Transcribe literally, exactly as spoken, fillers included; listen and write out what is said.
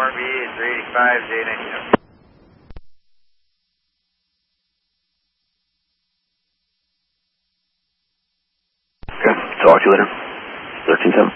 R B, three eighty-five, J ninety-seven. Okay, talk to you later. thirteen seven.